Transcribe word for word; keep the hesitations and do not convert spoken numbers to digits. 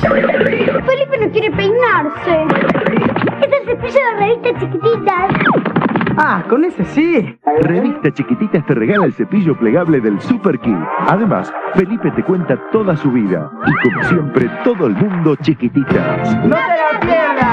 Felipe no quiere peinarse. Es el cepillo de Revistas Chiquititas. Ah, con ese sí. Revista Chiquititas te regala el cepillo plegable del Super Kid. Además, Felipe te cuenta toda su vida. Y como siempre, todo el mundo Chiquititas. ¡No te la pierdas!